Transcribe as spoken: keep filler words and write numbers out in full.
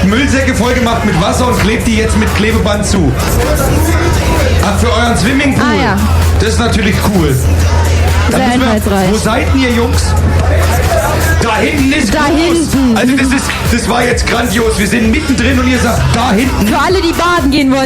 Müllsäcke vollgemacht mit Wasser und klebt die jetzt mit Klebeband zu. Ach, für euren Swimmingpool. Ah, ja. Das ist natürlich cool. Dann Sehr müssen wir- einfallsreich. Wo seid ihr, Jungs? Da hinten ist Da groß. hinten. Also das ist, das war jetzt grandios. Wir sind mittendrin und ihr sagt, da hinten. Für alle, die baden gehen wollen.